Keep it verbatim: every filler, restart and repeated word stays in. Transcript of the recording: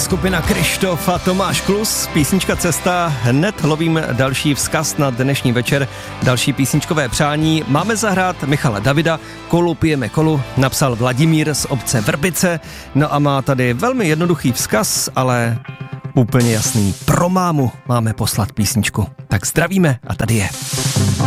skupina Krištof a Tomáš Klus, písnička Cesta. Hned lovím další vzkaz na dnešní večer, další písničkové přání. Máme zahrát Michala Davida, Kolu pijeme kolu, napsal Vladimír z obce Vrbice. No a má tady velmi jednoduchý vzkaz, ale úplně jasný. Pro mámu máme poslat písničku. Tak zdravíme a tady je.